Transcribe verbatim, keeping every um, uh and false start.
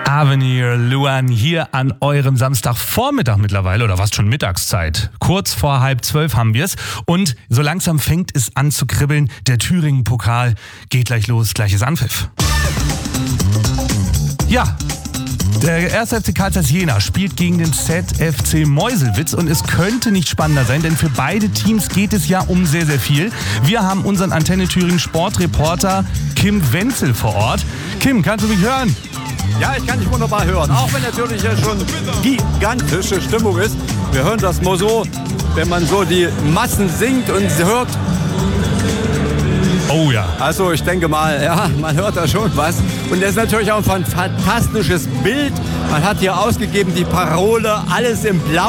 Avenir Luan hier an eurem Samstagvormittag mittlerweile, oder was schon Mittagszeit. Kurz vor halb zwölf haben wir es und so langsam fängt es an zu kribbeln. Der Thüringen-Pokal geht gleich los, gleiches Anpfiff. Ja, der erste F C Karl Zeiss Jena spielt gegen den Z F C Meuselwitz und es könnte nicht spannender sein, denn für beide Teams geht es ja um sehr, sehr viel. Wir haben unseren Antenne Thüringen Sportreporter Kim Wenzel vor Ort. Kim, kannst du mich hören? Ja, ich kann dich wunderbar hören, auch wenn natürlich ja schon gigantische Stimmung ist. Wir hören das nur so, wenn man so die Massen singt und hört. Oh ja. Also ich denke mal, ja, man hört da schon was. Und das ist natürlich auch ein fantastisches Bild. Man hat hier ausgegeben die Parole, alles im Blau.